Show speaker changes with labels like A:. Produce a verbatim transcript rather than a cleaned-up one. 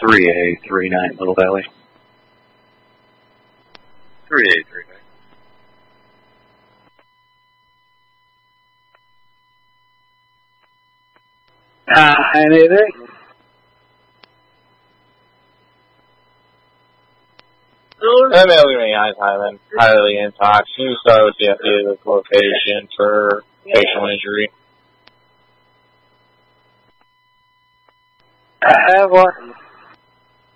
A: three A three nine Little Valley.
B: three A three nine.
C: Uh, anything?
D: M L E Eyes Highland, highly intox. You start with the updated location for facial injury.
C: I have one.